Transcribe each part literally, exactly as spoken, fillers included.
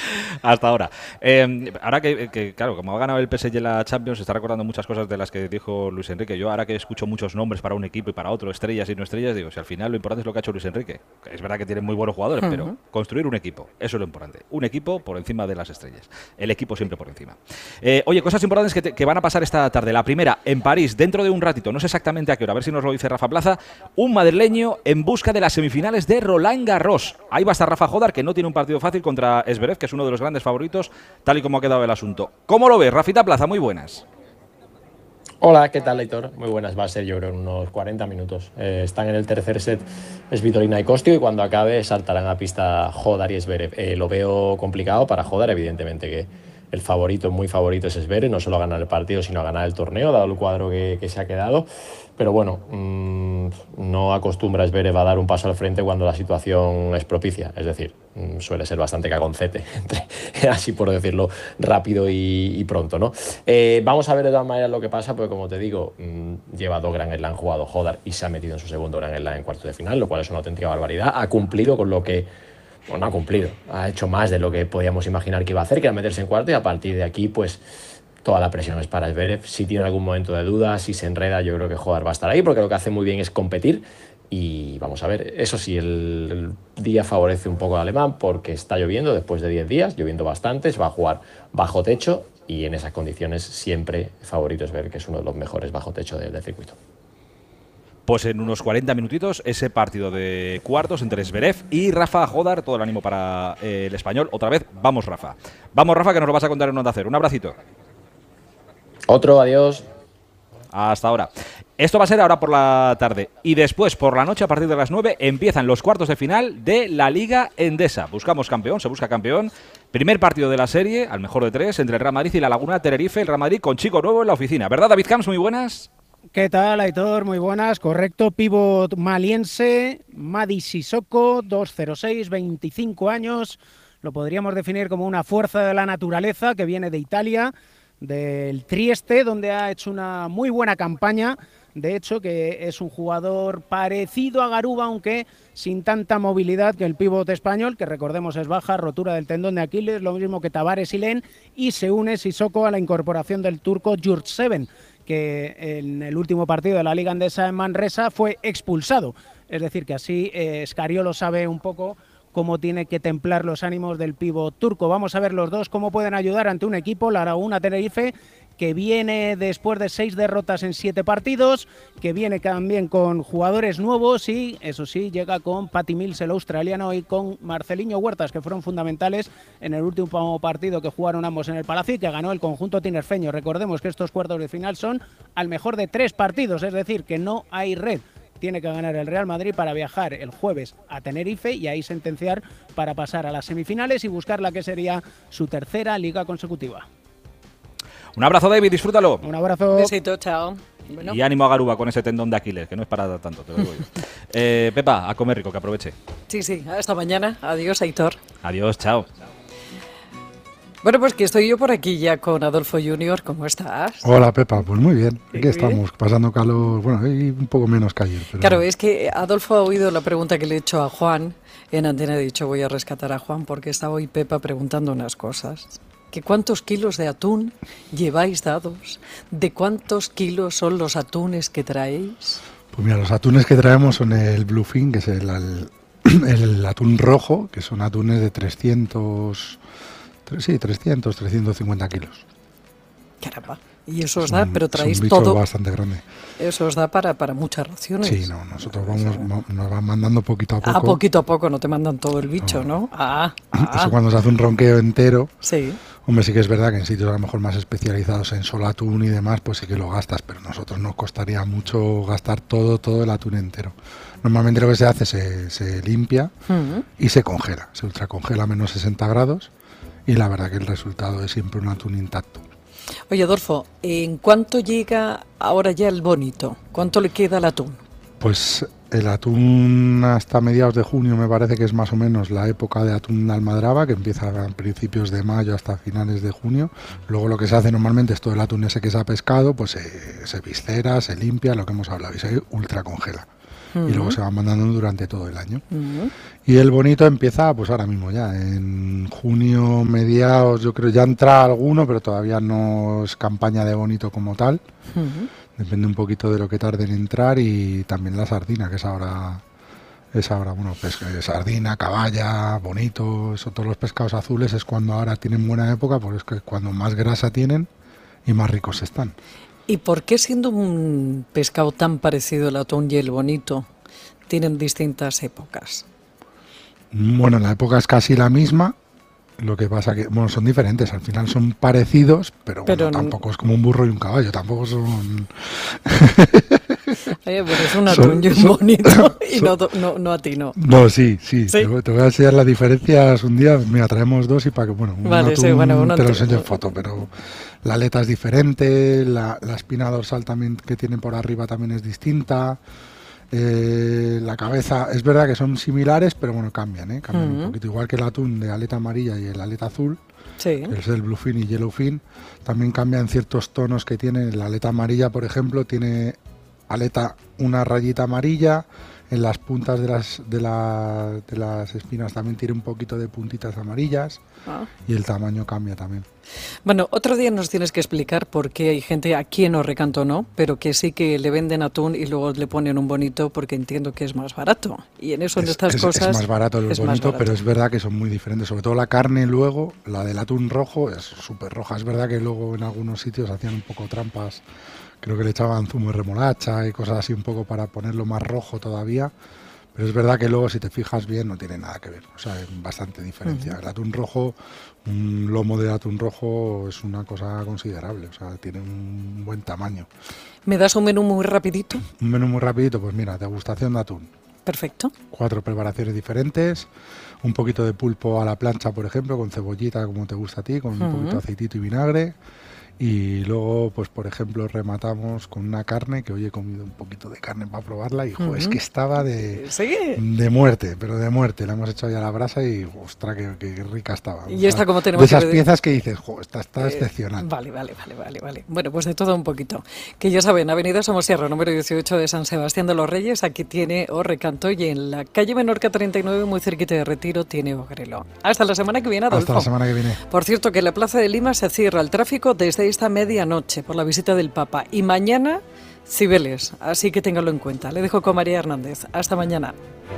Hasta ahora. Eh, ahora que, que, claro, como ha ganado el P S G la Champions, se está recordando muchas cosas de las que dijo Luis Enrique. Yo ahora que escucho muchos nombres para un equipo y para otro, estrellas y no estrellas, digo, si al final lo importante es lo que ha hecho Luis Enrique. Es verdad que tienen muy buenos jugadores, uh-huh. pero construir un equipo, eso es lo importante. Un equipo por encima de las estrellas. El equipo siempre por encima. Eh, oye, cosas importantes que, te, que van a pasar esta tarde. La primera, en París, dentro de un ratito, no sé exactamente a qué hora, a ver si nos lo dice Rafa Plaza, un madrileño en busca de las semifinales de Roland Garros. Ahí va a estar Rafa Jodar, que no tiene un partido fácil contra Zverev, que es uno de los grandes favoritos, tal y como ha quedado el asunto. ¿Cómo lo ves, Rafita Plaza? Muy buenas. Hola, ¿qué tal, Aitor? Muy buenas, va a ser yo creo unos cuarenta minutos. Eh, están en el tercer set Svitolina y Kostyo, y cuando acabe saltarán a pista Jodar y Zverev. Eh, lo veo complicado para Jodar, evidentemente que el favorito, muy favorito es Zverev, no solo a ganar el partido, sino a ganar el torneo, dado el cuadro que, que se ha quedado. Pero bueno, mmm, no acostumbra Zverev a dar un paso al frente cuando la situación es propicia. Es decir, mmm, suele ser bastante cagoncete, así por decirlo rápido y, y pronto, ¿no? Eh, vamos a ver de todas maneras lo que pasa, porque como te digo, mmm, lleva dos Grand Slam jugado Jodar y se ha metido en su segundo Grand Slam en cuartos de final, lo cual es una auténtica barbaridad. Ha cumplido con lo que... Bueno, no ha cumplido, ha hecho más de lo que podíamos imaginar que iba a hacer, que era meterse en cuarto, y a partir de aquí, pues toda la presión es para Zverev. Si tiene algún momento de duda, si se enreda, yo creo que Jodar va a estar ahí, porque lo que hace muy bien es competir. Y vamos a ver, eso sí, el, el día favorece un poco al alemán porque está lloviendo después de diez días, lloviendo bastante, se va a jugar bajo techo y en esas condiciones siempre favorito es ver que es uno de los mejores bajo techo del, del circuito. Pues en unos cuarenta minutitos ese partido de cuartos entre Zverev y Rafa Jodar. Todo el ánimo para eh, el español. Otra vez, vamos Rafa. Vamos Rafa, que nos lo vas a contar en Onda Cero. Un abracito. Otro, adiós. Hasta ahora. Esto va a ser ahora por la tarde. Y después, por la noche, a partir de las nueve, empiezan los cuartos de final de la Liga Endesa. Buscamos campeón, se busca campeón. Primer partido de la serie, al mejor de tres, entre el Real Madrid y la Laguna Tenerife. El Real Madrid con chico nuevo en la oficina. ¿Verdad, David Camps? Muy buenas. ¿Qué tal, Aitor? Muy buenas, correcto. Pívot maliense, Madi Sissoko, dos cero seis, veinticinco años. Lo podríamos definir como una fuerza de la naturaleza que viene de Italia, del Trieste, donde ha hecho una muy buena campaña. De hecho, que es un jugador parecido a Garuba, aunque sin tanta movilidad que el pívot español, que recordemos es baja, rotura del tendón de Aquiles, lo mismo que Tavares y Len, y se une Sissoko a la incorporación del turco Yurtseven, que en el último partido de la Liga Endesa en Manresa fue expulsado. Es decir, que así eh, Scariolo sabe un poco cómo tiene que templar los ánimos del pívot turco. Vamos a ver los dos cómo pueden ayudar ante un equipo, la Laguna Tenerife, que viene después de seis derrotas en siete partidos, que viene también con jugadores nuevos y, eso sí, llega con Patty Mills, el australiano, y con Marcelinho Huertas, que fueron fundamentales en el último partido que jugaron ambos en el Palacio y que ganó el conjunto tinerfeño. Recordemos que estos cuartos de final son al mejor de tres partidos, es decir, que no hay red. Tiene que ganar el Real Madrid para viajar el jueves a Tenerife y ahí sentenciar para pasar a las semifinales y buscar la que sería su tercera liga consecutiva. Un abrazo, David, disfrútalo. Un abrazo. Besito, chao. Bueno. Y ánimo a Garuba con ese tendón de Aquiles, que no es para tanto, te lo digo yo. eh, Pepa, a comer rico, que aproveche. Sí, sí, hasta mañana. Adiós, Aitor. Adiós, chao. Bueno, pues que estoy yo por aquí ya con Adolfo Junior. ¿Cómo estás? Hola, Pepa, pues muy bien. Aquí estamos, pasando calor, bueno, y un poco menos que ayer. Pero... Claro, es que Adolfo ha oído la pregunta que le he hecho a Juan en antena. He dicho, voy a rescatar a Juan porque estaba hoy Pepa preguntando unas cosas. ¿Que cuántos kilos de atún lleváis dados? ¿De cuántos kilos son los atunes que traéis? Pues mira, los atunes que traemos son el bluefin, que es el, el, el atún rojo, que son atunes de trescientos, sí, trescientos, trescientos cincuenta kilos. Caramba, y eso os da, un, pero traéis es un bicho todo. Bastante grande. Eso os da para, para muchas raciones. Sí, no, nosotros vamos, nos van mandando poquito a poco. A poquito a poco, no te mandan todo el bicho, ¿no? ¿no? Ah, ah. Eso cuando se hace un ronqueo entero. Sí. Hombre, sí que es verdad que en sitios a lo mejor más especializados en solo atún y demás, pues sí que lo gastas, pero a nosotros nos costaría mucho gastar todo, todo el atún entero. Normalmente lo que se hace se, se limpia uh-huh. y se congela, se ultracongela a menos sesenta grados y la verdad que el resultado es siempre un atún intacto. Oye, Adolfo, ¿en cuánto llega ahora ya el bonito? ¿Cuánto le queda al atún? Pues el atún hasta mediados de junio me parece que es más o menos la época de atún de almadraba, que empieza a principios de mayo hasta finales de junio. Luego lo que se hace normalmente es todo el atún ese que se ha pescado, pues se, se viscera, se limpia, lo que hemos hablado, y se ultracongela. uh-huh. y luego se van mandando durante todo el año. Uh-huh. Y el bonito empieza pues ahora mismo ya, en junio, mediados, yo creo ya entra alguno, pero todavía no es campaña de bonito como tal. Uh-huh. Depende un poquito de lo que tarde en entrar, y también la sardina, que es ahora, es ahora bueno, pues sardina, caballa, bonito, eso, todos los pescados azules es cuando ahora tienen buena época, porque es que cuando más grasa tienen y más ricos están. ¿Y por qué, siendo un pescado tan parecido al atún y el bonito, tienen distintas épocas? Bueno, la época es casi la misma, lo que pasa que, bueno, son diferentes, al final son parecidos, pero, pero bueno, tampoco es como un burro y un caballo, tampoco son... Oye, pues es un atún y un bonito, son, y no, no, no a ti, no. No, sí, sí, ¿Sí? Te, te voy a enseñar las diferencias un día, mira, traemos dos y para que, bueno, un vale, atún sí, bueno, uno te lo te... enseño en foto, pero la aleta es diferente, la, la espina dorsal también que tienen por arriba también es distinta. Eh, la cabeza, es verdad que son similares, pero bueno, cambian, ¿eh? cambian uh-huh. un poquito, igual que el atún de aleta amarilla y el aleta azul, sí. que es el bluefin y yellowfin, también cambian ciertos tonos que tiene. La aleta amarilla, por ejemplo, tiene aleta una rayita amarilla, en las puntas de las de, la, de las espinas también tiene un poquito de puntitas amarillas, ah. y el tamaño cambia también. Bueno, otro día nos tienes que explicar por qué hay gente aquí en Recanto no, pero que sí que le venden atún y luego le ponen un bonito, porque entiendo que es más barato. Y en eso, es, en estas es, cosas... Es más barato el bonito, pero es verdad que son muy diferentes. Sobre todo la carne luego, la del atún rojo es súper roja. Es verdad que luego en algunos sitios hacían un poco trampas. Creo que le echaban zumo de remolacha y cosas así un poco para ponerlo más rojo todavía. Pero es verdad que luego, si te fijas bien, no tiene nada que ver. O sea, hay bastante diferencia. Uh-huh. El atún rojo, un lomo de atún rojo es una cosa considerable. O sea, tiene un buen tamaño. ¿Me das un menú muy rapidito? Un menú muy rapidito, pues mira, degustación de atún. Perfecto. Cuatro preparaciones diferentes. Un poquito de pulpo a la plancha, por ejemplo, con cebollita, como te gusta a ti, con uh-huh. un poquito de aceitito y vinagre. Y luego, pues por ejemplo, rematamos con una carne, que hoy he comido un poquito de carne para probarla y jo, uh-huh. es que estaba de, ¿Sí? de muerte, pero de muerte. La hemos hecho ya a la brasa y ostras, que, que rica estaba. Y o sea, esta como tenemos de esas que... piezas que dices, jo, esta está eh, excepcional. Vale, vale, vale, vale, vale. Bueno, pues de todo un poquito. Que ya saben, Avenida Somosierra, número dieciocho de San Sebastián de los Reyes, aquí tiene O Recanto, y en la calle Menorca treinta y nueve, muy cerquita de Retiro, tiene Ogrelo. Hasta la semana que viene, Adolfo. Hasta la semana que viene. Por cierto, que la Plaza de Lima se cierra al tráfico desde esta medianoche por la visita del Papa, y mañana Cibeles, así que téngalo en cuenta. Le dejo con María Hernández. Hasta mañana.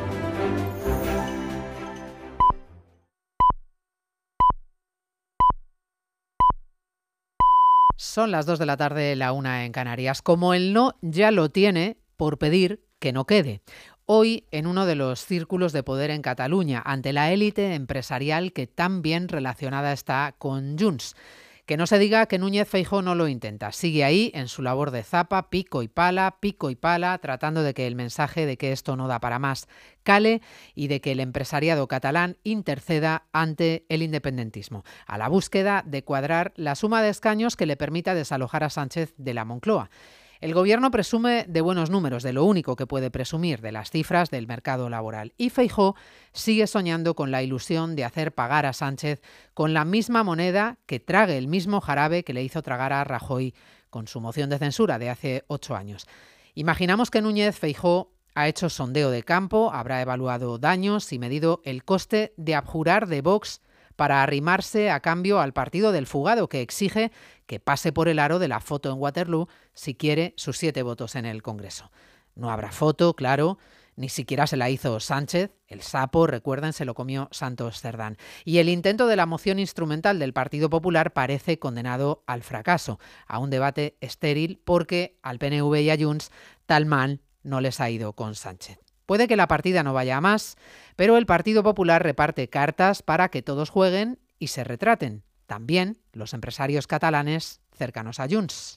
Son las dos de la tarde, la una en Canarias. Como el no ya lo tiene, por pedir que no quede. Hoy, en uno de los círculos de poder en Cataluña, ante la élite empresarial que tan bien relacionada está con Junts. Que no se diga que Núñez Feijóo no lo intenta. Sigue ahí en su labor de zapa, pico y pala, pico y pala, tratando de que el mensaje de que esto no da para más cale y de que el empresariado catalán interceda ante el independentismo, a la búsqueda de cuadrar la suma de escaños que le permita desalojar a Sánchez de la Moncloa. El Gobierno presume de buenos números, de lo único que puede presumir, de las cifras del mercado laboral. Y Feijóo sigue soñando con la ilusión de hacer pagar a Sánchez con la misma moneda que trague el mismo jarabe que le hizo tragar a Rajoy con su moción de censura de hace ocho años. Imaginamos que Núñez Feijóo ha hecho sondeo de campo, habrá evaluado daños y medido el coste de abjurar de Vox para arrimarse a cambio al partido del fugado, que exige que pase por el aro de la foto en Waterloo si quiere sus siete votos en el Congreso. No habrá foto, claro, ni siquiera se la hizo Sánchez, el sapo, recuerden, se lo comió Santos Cerdán. Y el intento de la moción instrumental del Partido Popular parece condenado al fracaso, a un debate estéril, porque al P N V y a Junts tal mal no les ha ido con Sánchez. Puede que la partida no vaya a más, pero el Partido Popular reparte cartas para que todos jueguen y se retraten. También los empresarios catalanes cercanos a Junts.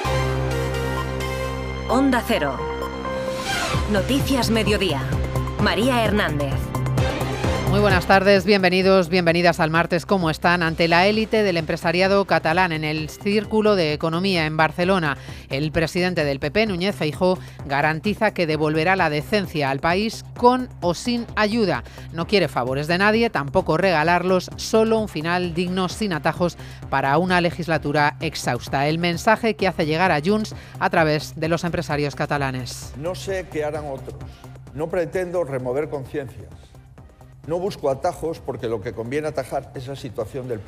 Onda Cero. Noticias Mediodía. María Hernández. Muy buenas tardes, bienvenidos, bienvenidas al martes. ¿Cómo están? Ante la élite del empresariado catalán en el Círculo de Economía en Barcelona, el presidente del P P, Núñez Feijóo, garantiza que devolverá la decencia al país con o sin ayuda. No quiere favores de nadie, tampoco regalarlos, solo un final digno, sin atajos, para una legislatura exhausta. El mensaje que hace llegar a Junts a través de los empresarios catalanes. No sé qué harán otros. No pretendo remover conciencias. No busco atajos porque lo que conviene atajar es la situación del país.